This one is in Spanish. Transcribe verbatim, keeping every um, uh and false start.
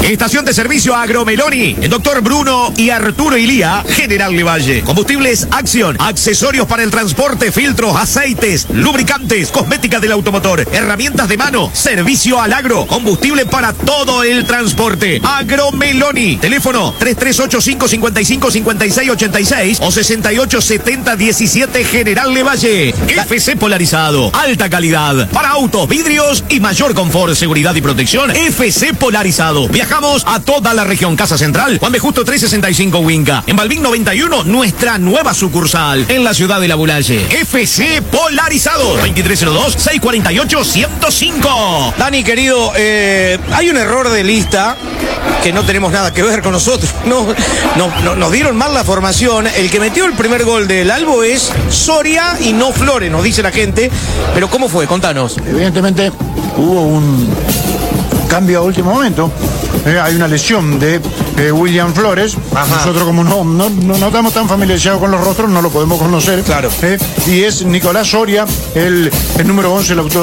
Estación de servicio Agromeloni. El doctor Bruno y Arturo Ilía, General Levalle. Combustibles Acción. Accesorios para el transporte, filtros, aceites, lubricantes, cosmética del automotor, herramientas de mano, servicio al agro, combustible para todo el transporte. Agromeloni. Teléfono tres tres ocho cinco cinco cinco cinco seis ocho seis o sesenta y ocho setenta diecisiete General Levalle. F C Polarizado. Alta calidad. Para autos, vidrios y mayor confort, seguridad y protección. F C Polarizado. Viajamos a toda la región. Casa Central, Juan B. Justo trescientos sesenta y cinco Huinca. En Balbín noventa y uno, nuestra nueva sucursal. En la ciudad de La Bulalle. F C Polarizado. veintitrés cero dos, seiscientos cuarenta y ocho, ciento cinco. Dani, querido, eh, hay un error de lista que no tenemos nada que ver con nosotros. No, no, no, nos dieron mal la formación. El que metió el primer gol del Albo es Soria y no Flores, nos dice la gente. Pero ¿cómo fue? Contanos. Evidentemente hubo un cambio a último momento. Eh, hay una lesión de eh, William Flores. Ajá. Nosotros como no, no, no, no estamos tan familiarizados con los rostros, no lo podemos conocer. Claro. Eh, y es Nicolás Soria, el, el número once, el autor.